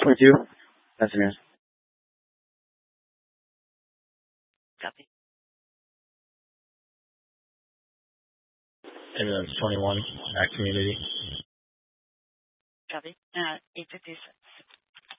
22. Messengers. Copy. Ambulance 21, at community. Copy. 856.